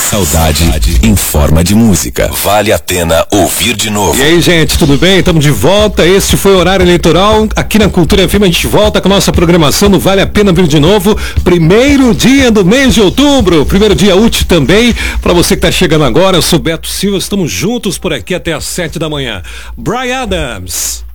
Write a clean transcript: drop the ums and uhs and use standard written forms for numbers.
Saudade em forma de música. Vale a pena ouvir de novo. E aí, gente, tudo bem? Estamos de volta. Este foi o Horário Eleitoral. Aqui na Cultura FM a gente volta com a nossa programação no Vale a Pena Ouvir de Novo. Primeiro dia do mês de outubro. Primeiro dia útil também. Para você que está chegando agora, eu sou Beto Silva. Estamos juntos por aqui até às 7 da manhã. Bryan Adams.